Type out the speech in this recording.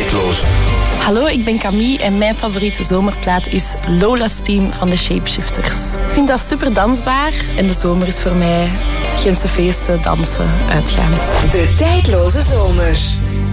Tijdloos. Hallo, ik ben Camille en mijn favoriete zomerplaat is Lola's Team van de Shapeshifters. Ik vind dat super dansbaar en de zomer is voor mij Gentse feesten, dansen, uitgaan. De tijdloze zomer.